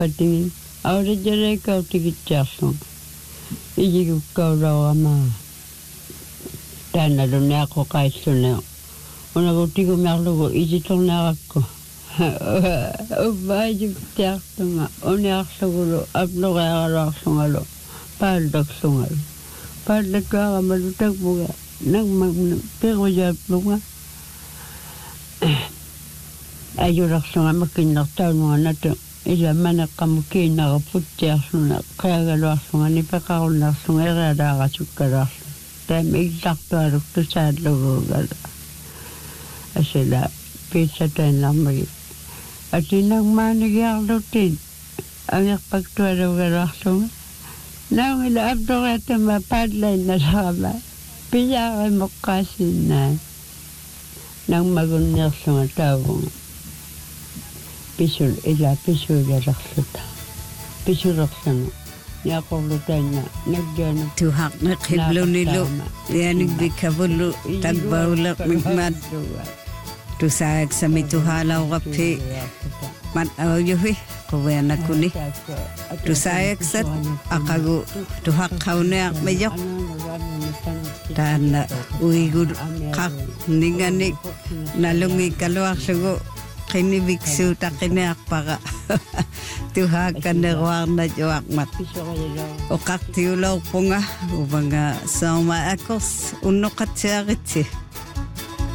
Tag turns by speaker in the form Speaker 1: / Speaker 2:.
Speaker 1: patingin. Ahora jere kau tikitjasun. Iji kau rawama. Tana do ne ako kaisune. Ona ko tiku merlo iji tong nakako. Oba iji tiaktuma. Oni aksaguro apno kaya aksungalo. Paldak sungalo. Paldak kaya malutak buka. Pero jap lunga. Ayurak sunga makinak taunga nato. Ila mana kamu kina kaputya sunga. Kaya galwa sunga ni pekaunak sunga erada kasukara. Tem exacto aruk tu sadlo gala. Asila pizza ten lamri. Ati nang manigyang lutin. Ang pagtuwa galwa sunga. Nang ila abdorete mapadlay na sama. Piyaka mo kasi na. Nang magunyar sunga tawong. Pisul raksuta. Pisul raksana. Niya ko lutan na. Nagyan.
Speaker 2: Tuhak na kiblo nilo. Yanig bikabulu. Tagbawlak migmat. Tusaag sa mituhalaw kapi. Mataw yuhi. Kuwayan ako ni. Tusaag sa akago. Tuhak kaunayak mayok. Dan uigul kak ninganik nalungi kaluak sugo. Kini biksu tak kini akpaka tuhakan na warna juakmat o kak tiulaw po nga ubanga sama akos unokat siya kitsi